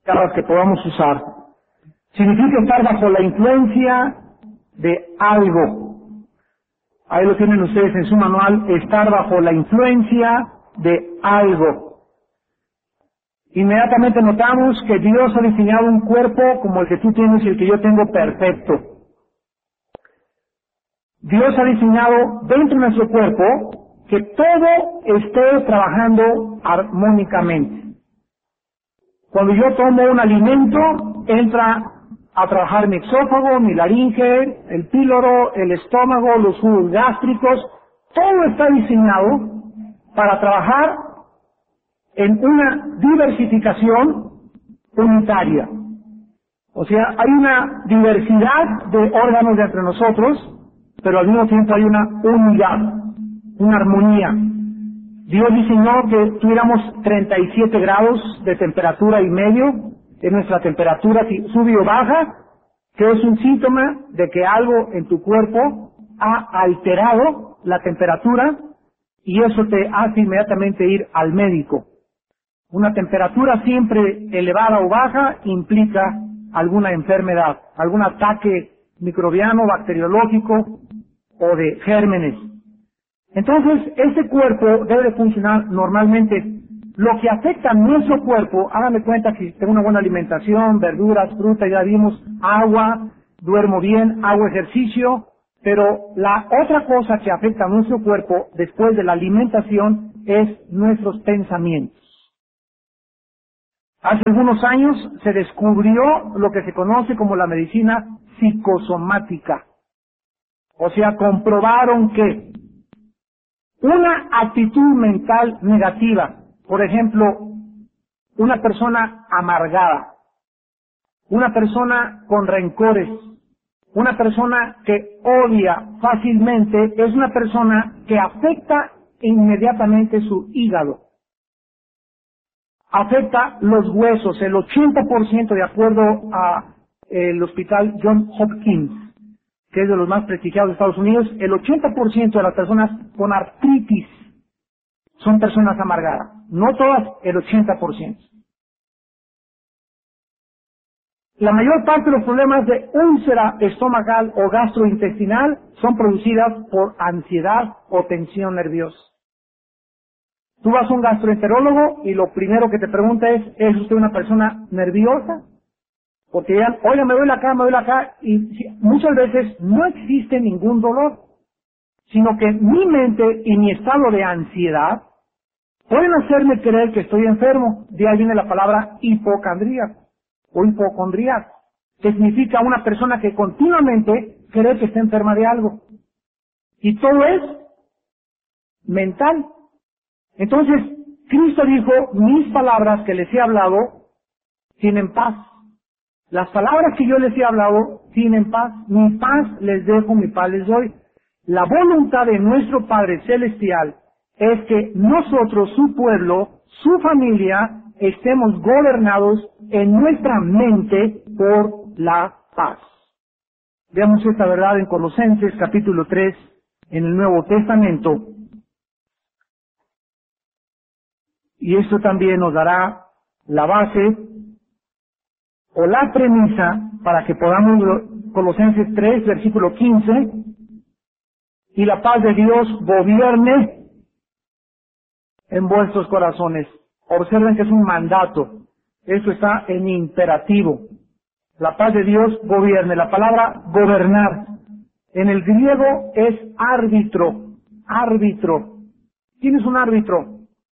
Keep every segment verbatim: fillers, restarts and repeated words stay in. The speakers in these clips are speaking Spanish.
que podamos usar. Significa estar bajo la influencia de algo. Ahí lo tienen ustedes en su manual, estar bajo la influencia de algo. Inmediatamente notamos que Dios ha diseñado un cuerpo como el que tú tienes y el que yo tengo perfecto. Dios ha diseñado dentro de nuestro cuerpo que todo esté trabajando armónicamente. Cuando yo tomo un alimento, entra a trabajar mi exófago, mi laringe, el píloro, el estómago, los jugos gástricos. Todo está diseñado para trabajar en una diversificación unitaria. O sea, hay una diversidad de órganos entre nosotros, pero al mismo tiempo hay una unidad, una armonía. Dios diseñó que tuviéramos treinta y siete grados de temperatura y medio, en nuestra temperatura sube o baja, que es un síntoma de que algo en tu cuerpo ha alterado la temperatura y eso te hace inmediatamente ir al médico. Una temperatura siempre elevada o baja implica alguna enfermedad, algún ataque microbiano, bacteriológico o de gérmenes. Entonces, este cuerpo debe de funcionar normalmente. Lo que afecta a nuestro cuerpo, háganme cuenta que tengo una buena alimentación, verduras, fruta, ya vimos, agua, duermo bien, hago ejercicio, pero la otra cosa que afecta a nuestro cuerpo después de la alimentación es nuestros pensamientos. Hace algunos años se descubrió lo que se conoce como la medicina psicosomática. O sea, comprobaron que una actitud mental negativa, por ejemplo, una persona amargada, una persona con rencores, una persona que odia fácilmente, es una persona que afecta inmediatamente su hígado. Afecta los huesos, el ochenta por ciento de acuerdo a el hospital John Hopkins, que es de los más prestigiados de Estados Unidos, el ochenta por ciento de las personas con artritis son personas amargadas. No todas, el ochenta por ciento. La mayor parte de los problemas de úlcera estomacal o gastrointestinal son producidas por ansiedad o tensión nerviosa. Tú vas a un gastroenterólogo y lo primero que te pregunta es, ¿es usted una persona nerviosa? Porque ya, oiga, me duele acá, me duele acá, y muchas veces no existe ningún dolor, sino que mi mente y mi estado de ansiedad pueden hacerme creer que estoy enfermo. De ahí viene la palabra hipocondríaco o hipocondríaco, que significa una persona que continuamente cree que está enferma de algo. Y todo es mental. Entonces, Cristo dijo, mis palabras que les he hablado tienen paz. Las palabras que yo les he hablado tienen paz. Mi paz les dejo, mi paz les doy. La voluntad de nuestro Padre Celestial es que nosotros, su pueblo, su familia, estemos gobernados en nuestra mente por la paz. Veamos esta verdad en Colosenses capítulo tres, en el Nuevo Testamento. Y esto también nos dará la base o la premisa para que podamos, Colosenses tres, versículo quince, y la paz de Dios gobierne en vuestros corazones. Observen que es un mandato. Esto está en imperativo. La paz de Dios gobierne. La palabra gobernar en el griego es árbitro. Árbitro. ¿Quién es un árbitro?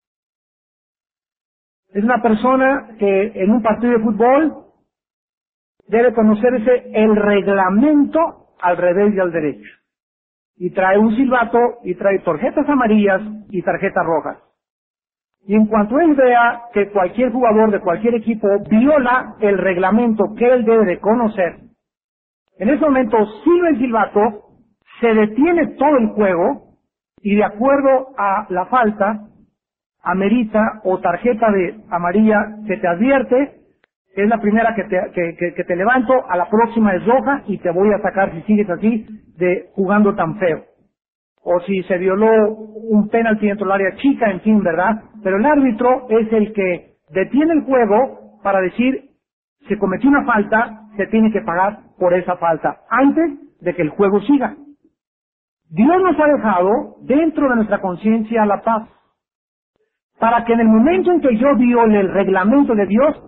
Es una persona que en un partido de fútbol debe conocerse el reglamento al revés y al derecho. Y trae un silbato y trae tarjetas amarillas y tarjetas rojas. Y en cuanto él vea que cualquier jugador de cualquier equipo viola el reglamento que él debe de conocer, en ese momento silba el silbato, se detiene todo el juego y de acuerdo a la falta, amerita o tarjeta de amarilla que te advierte, es la primera que te, que, que, que te levanto, a la próxima es roja y te voy a sacar si sigues así de jugando tan feo. O si se violó un penalti dentro del área chica, en fin, ¿verdad? Pero el árbitro es el que detiene el juego para decir, se cometió una falta, se tiene que pagar por esa falta, antes de que el juego siga. Dios nos ha dejado dentro de nuestra conciencia la paz, para que en el momento en que yo viole el reglamento de Dios,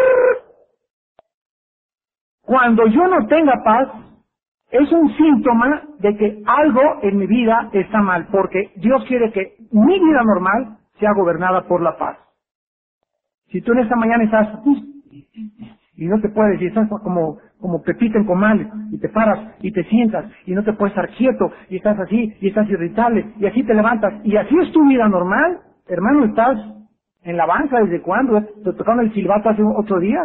cuando yo no tenga paz, es un síntoma de que algo en mi vida está mal, porque Dios quiere que mi vida normal sea gobernada por la paz. Si tú en esta mañana estás y no te puedes, y estás como, como Pepita en comal, y te paras y te sientas y no te puedes estar quieto, y estás así, y estás irritable, y así te levantas, y así es tu vida normal, hermano, estás en la banca ¿desde cuándo? Te tocaron el silbato hace ocho días.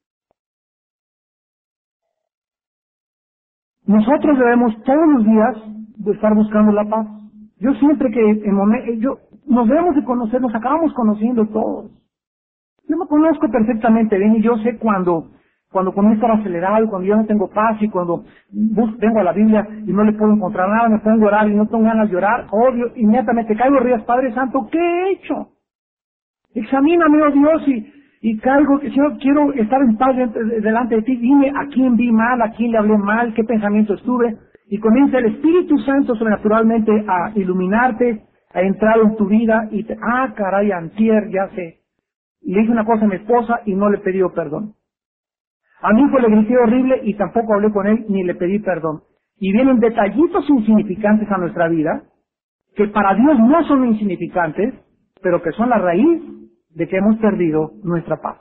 Nosotros debemos todos los días de estar buscando la paz. Yo siempre que en momento, yo, nos debemos de conocer, nos acabamos conociendo todos. Yo me conozco perfectamente bien y yo sé cuando, cuando comienzo a acelerado, cuando yo no tengo paz y cuando busco, vengo a la Biblia y no le puedo encontrar nada, me pongo a orar y no tengo ganas de orar, odio, inmediatamente caigo rías, Padre Santo, ¿qué he hecho? Examíname, oh Dios, y, y caigo, que yo quiero estar en paz delante de ti, dime a quién vi mal, a quién le hablé mal, qué pensamiento estuve, y comienza el Espíritu Santo sobrenaturalmente a iluminarte, a entrar en tu vida, y te, ah, caray, antier, ya sé, le dije una cosa a mi esposa y no le pedí perdón. A mi hijo le grité horrible y tampoco hablé con él ni le pedí perdón. Y vienen detallitos insignificantes a nuestra vida, que para Dios no son insignificantes, pero que son la raíz de que hemos perdido nuestra paz.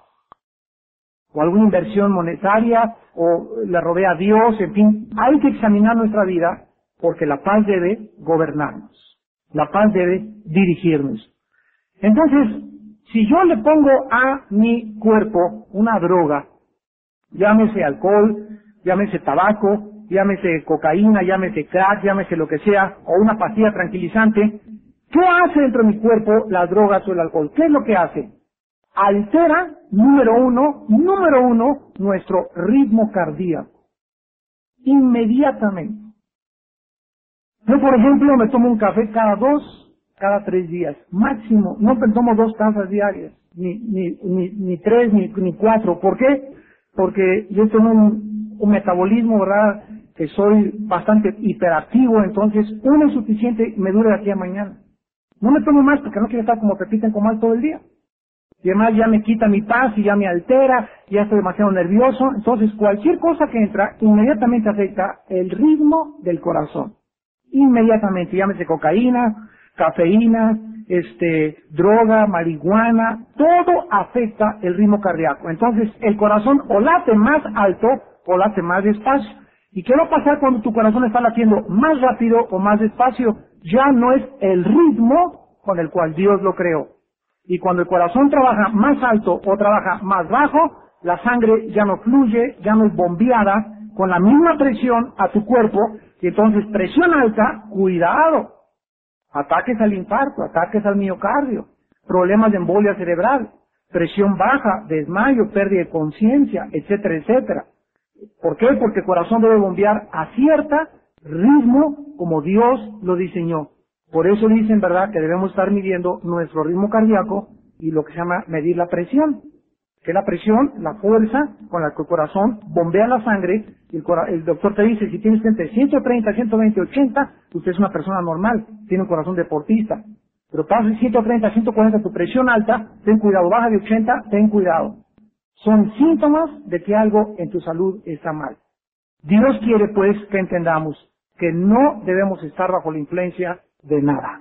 O alguna inversión monetaria, o le robé a Dios, en fin, hay que examinar nuestra vida, porque la paz debe gobernarnos. La paz debe dirigirnos. Entonces, si yo le pongo a mi cuerpo una droga, llámese alcohol, llámese tabaco, llámese cocaína, llámese crack, llámese lo que sea, o una pastilla tranquilizante, ¿qué hace dentro de mi cuerpo las drogas o el alcohol? ¿Qué es lo que hace? Altera, número uno, número uno, nuestro ritmo cardíaco. Inmediatamente. Yo, por ejemplo, me tomo un café cada dos, cada tres días. Máximo, no me tomo dos tazas diarias, ni, ni, ni, ni tres, ni, ni cuatro. ¿Por qué? Porque yo tengo un, un metabolismo, ¿verdad?, que soy bastante hiperactivo, entonces uno es suficiente y me dura de aquí a mañana. No me tomo más porque no quiero estar como Pepita en comal todo el día. Y además ya me quita mi paz y ya me altera, ya estoy demasiado nervioso. Entonces cualquier cosa que entra inmediatamente afecta el ritmo del corazón. Inmediatamente, llámese cocaína, cafeína, este, droga, marihuana, todo afecta el ritmo cardíaco. Entonces el corazón o late más alto o late más despacio. ¿Y qué va a pasar cuando tu corazón está latiendo más rápido o más despacio? Ya no es el ritmo con el cual Dios lo creó. Y cuando el corazón trabaja más alto o trabaja más bajo, la sangre ya no fluye, ya no es bombeada con la misma presión a tu cuerpo, y entonces presión alta, cuidado. Ataques al infarto, ataques al miocardio, problemas de embolia cerebral, presión baja, desmayo, pérdida de conciencia, etcétera, etcétera. ¿Por qué? Porque el corazón debe bombear a cierta ritmo como Dios lo diseñó. Por eso dicen, ¿verdad?, que debemos estar midiendo nuestro ritmo cardíaco y lo que se llama medir la presión. Que es la presión, la fuerza con la que el corazón bombea la sangre. Y el, el doctor te dice, si tienes entre ciento treinta, ciento veinte, ochenta, usted es una persona normal, tiene un corazón deportista. Pero pasa de ciento treinta, ciento cuarenta, tu presión alta, ten cuidado, baja de ochenta, ten cuidado. Son síntomas de que algo en tu salud está mal. Dios quiere, pues, que entendamos que no debemos estar bajo la influencia de nada.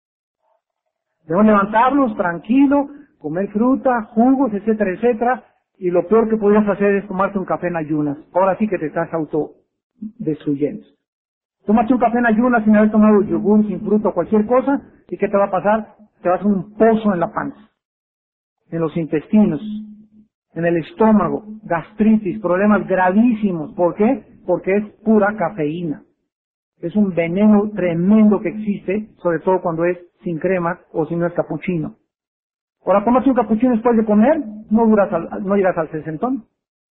Debemos levantarnos tranquilo, comer fruta, jugos, etcétera, etcétera, y lo peor que podrías hacer es tomarte un café en ayunas. Ahora sí que te estás autodestruyendo. Tómate un café en ayunas sin haber tomado yogur, sin fruta o cualquier cosa, ¿y qué te va a pasar? Te vas a hacer un pozo en la panza, en los intestinos, en el estómago, gastritis, problemas gravísimos. ¿Por qué? Porque es pura cafeína. Es un veneno tremendo que existe, sobre todo cuando es sin crema o si no es capuchino. Ahora, tómate un capuchino después de comer, no duras al, no llegas al sesentón.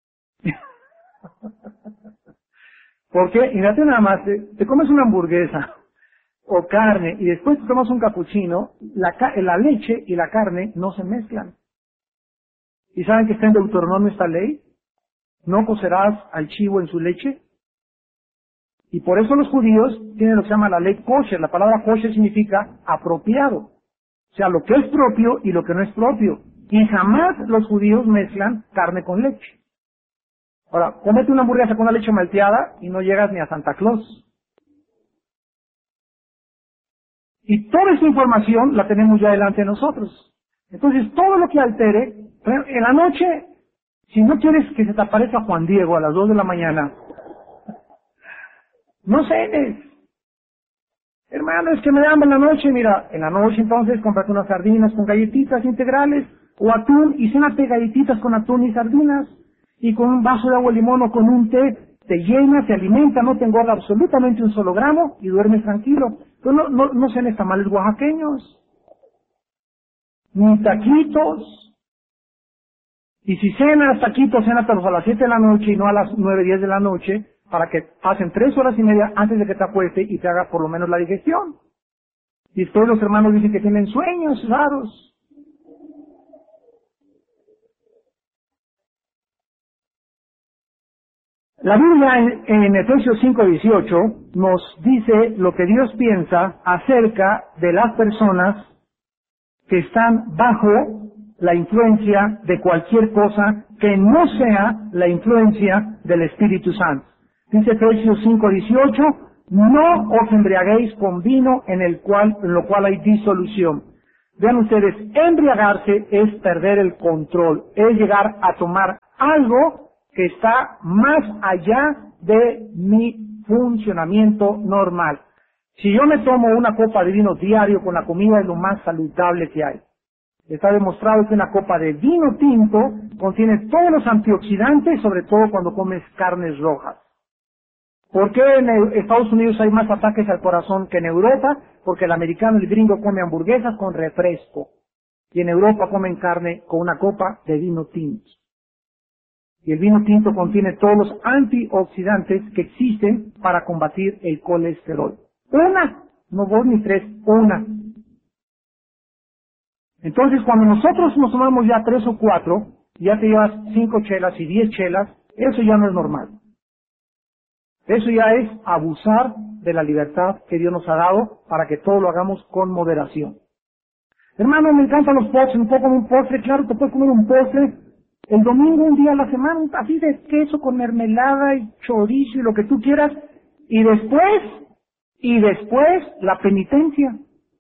¿Por qué? Imagínate nada más, te, te comes una hamburguesa o carne y después te tomas un capuchino, la, la leche y la carne no se mezclan. ¿Y saben que está en Deuteronomio esta ley? ¿No cocerás al chivo en su leche? Y por eso los judíos tienen lo que se llama la ley kosher. La palabra kosher significa apropiado. O sea, lo que es propio y lo que no es propio. Y jamás los judíos mezclan carne con leche. Ahora, cómete una hamburguesa con una leche malteada y no llegas ni a Santa Claus. Y toda esa información la tenemos ya delante de nosotros. Entonces, todo lo que altere, en la noche, si no quieres que se te aparezca Juan Diego a las dos de la mañana, no cenes. Hermano, es que me da hambre en la noche. Mira, en la noche entonces cómprate unas sardinas con galletitas integrales o atún y cénate galletitas con atún y sardinas y con un vaso de agua de limón o con un té. Te llena, te alimenta, no te engorda absolutamente un solo gramo y duermes tranquilo. Pero no, no, no cenes tamales oaxaqueños, ni taquitos. Y si cenas taquitos, cénatelos a las siete de la noche y no a las nueve, diez de la noche, para que pasen tres horas y media antes de que te acuestes y te haga por lo menos la digestión. Y después los hermanos dicen que tienen sueños raros. La Biblia en, en Efesios cinco dieciocho nos dice lo que Dios piensa acerca de las personas que están bajo la influencia de cualquier cosa que no sea la influencia del Espíritu Santo. Dice Efesios cinco dieciocho, no os embriaguéis con vino en el cual, en lo cual hay disolución. Vean ustedes, embriagarse es perder el control, es llegar a tomar algo que está más allá de mi funcionamiento normal. Si yo me tomo una copa de vino diario con la comida es lo más saludable que hay. Está demostrado que una copa de vino tinto contiene todos los antioxidantes, sobre todo cuando comes carnes rojas. ¿Por qué en Estados Unidos hay más ataques al corazón que en Europa? Porque el americano y el gringo come hamburguesas con refresco. Y en Europa comen carne con una copa de vino tinto. Y el vino tinto contiene todos los antioxidantes que existen para combatir el colesterol. Una, no dos ni tres, una. Entonces, cuando nosotros nos tomamos ya tres o cuatro, ya te llevas cinco chelas y diez chelas, eso ya no es normal. Eso ya es abusar de la libertad que Dios nos ha dado para que todo lo hagamos con moderación. Hermano, me encantan los postres, me puedo comer un postre, claro, te puedes comer un postre el domingo un día a la semana, así de queso con mermelada y chorizo y lo que tú quieras, y después, y después la penitencia.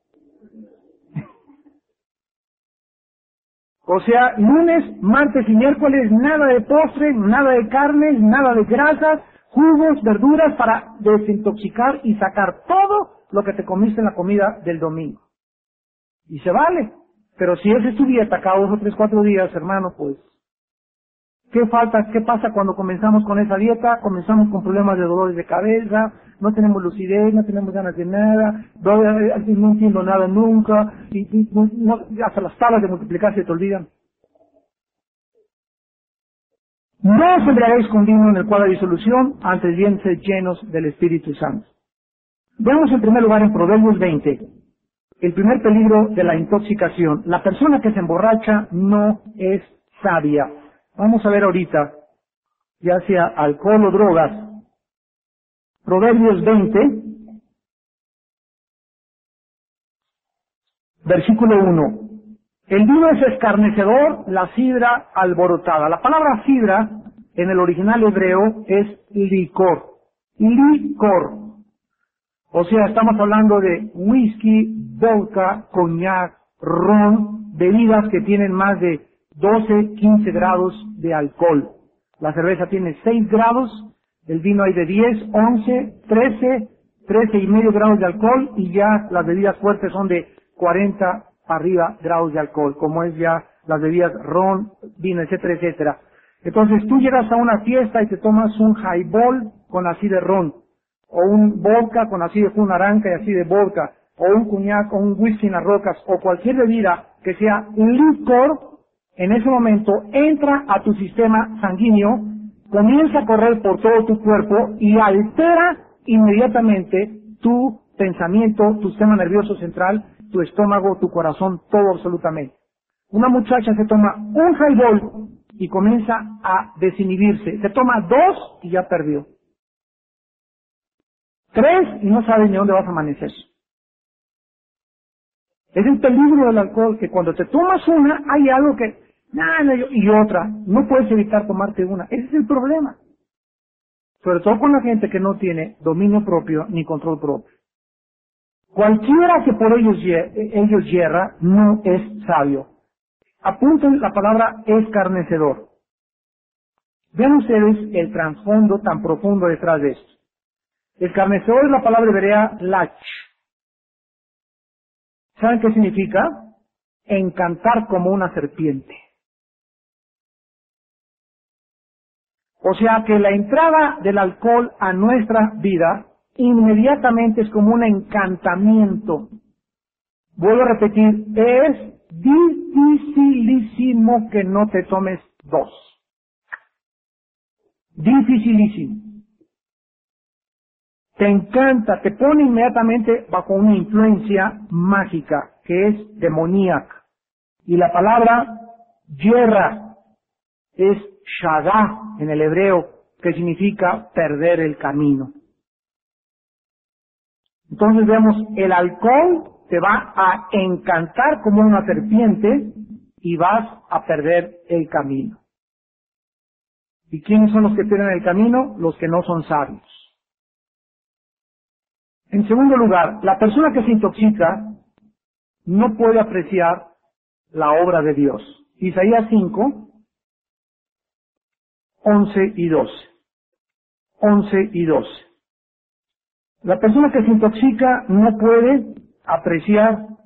O sea, lunes, martes y miércoles, nada de postre, nada de carnes, nada de grasas, jugos, verduras para desintoxicar y sacar todo lo que te comiste en la comida del domingo. Y se vale. Pero si esa es tu dieta cada dos o tres, cuatro días, hermano, pues, ¿qué falta? ¿Qué pasa cuando comenzamos con esa dieta? Comenzamos con problemas de dolores de cabeza, no tenemos lucidez, no tenemos ganas de nada, no entiendo nada nunca, y, y no, hasta las tablas de multiplicar se te olvidan. No os embriaguéis con vino en el cual hay disolución, antes bien sed llenos del Espíritu Santo. Veamos en primer lugar en Proverbios veinte, el primer peligro de la intoxicación. La persona que se emborracha no es sabia. Vamos a ver ahorita, ya sea alcohol o drogas. Proverbios veinte, versículo uno. El vino es escarnecedor, la sidra alborotada. La palabra sidra en el original hebreo es licor. Licor. O sea, estamos hablando de whisky, vodka, coñac, ron, bebidas que tienen más de doce, quince grados de alcohol. La cerveza tiene seis grados, el vino hay de diez, once, trece, trece y medio grados de alcohol y ya las bebidas fuertes son de cuarenta para arriba grados de alcohol, como es ya las bebidas ron, vino, etcétera, etcétera. Entonces tú llegas a una fiesta y te tomas un highball con así de ron, o un vodka con así de jugo naranja y así de vodka, o un cuñac, o un whisky en las rocas, o cualquier bebida que sea licor. En ese momento entra a tu sistema sanguíneo, comienza a correr por todo tu cuerpo y altera inmediatamente tu pensamiento, tu sistema nervioso central, tu estómago, tu corazón, todo absolutamente. Una muchacha se toma un highball y comienza a desinhibirse. Se toma dos y ya perdió. Tres y no sabes ni dónde vas a amanecer. Es el peligro del alcohol, que cuando te tomas una, hay algo que, nada, y otra, no puedes evitar tomarte una. Ese es el problema. Sobre todo con la gente que no tiene dominio propio ni control propio. Cualquiera que por ellos, ellos yerra no es sabio. Apunten la palabra escarnecedor. Vean ustedes el trasfondo tan profundo detrás de esto. Escarnecedor es la palabra hebrea lach. ¿Saben qué significa? Encantar como una serpiente. O sea que la entrada del alcohol a nuestra vida inmediatamente es como un encantamiento. Vuelvo a repetir, es dificilísimo que no te tomes dos. Dificilísimo. Te encanta, te pone inmediatamente bajo una influencia mágica, que es demoníaca. Y la palabra yerra es shagá en el hebreo, que significa perder el camino. Entonces vemos, el alcohol te va a encantar como una serpiente y vas a perder el camino. ¿Y quiénes son los que pierden el camino? Los que no son sabios. En segundo lugar, la persona que se intoxica no puede apreciar la obra de Dios. Isaías cinco, once y doce. once y doce. La persona que se intoxica no puede apreciar